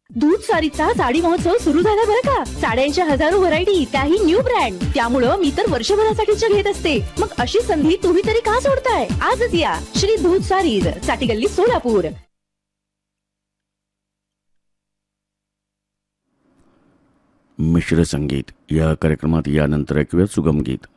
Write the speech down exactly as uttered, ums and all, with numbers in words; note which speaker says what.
Speaker 1: दूध सारीचा साडी महोत्सव सुरू झाला बरं का. साड्यांच्या हजारो व्हरायटी, त्याही न्यू ब्रँड. त्यामुळं मी तर वर्षभरासाठीच्या घेत असते. मग अशी संधी तुम्ही तरी का सोडताय? आजच या श्री दूध सारीज, साठी गल्ली, सोलापूर.
Speaker 2: मिश्र संगीत या कार्यक्रमात यानंतर ऐकूया सुगम गीत.